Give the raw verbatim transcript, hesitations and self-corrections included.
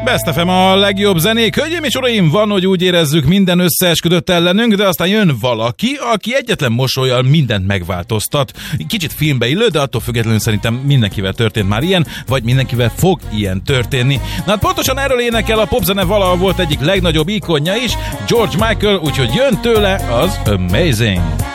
Best ef em a legjobb zenék. Hölgyeim és uraim, van, hogy úgy érezzük, minden összeesküdött ellenünk, de aztán jön valaki, aki egyetlen mosollyal mindent megváltoztat. Kicsit filmbe illő, de attól függetlenül szerintem mindenkivel történt már ilyen, vagy mindenkivel fog ilyen történni. Na hát pontosan erről énekel a popzene, valaha volt egyik legnagyobb ikonja is, George Michael, úgyhogy jön tőle az Amazing.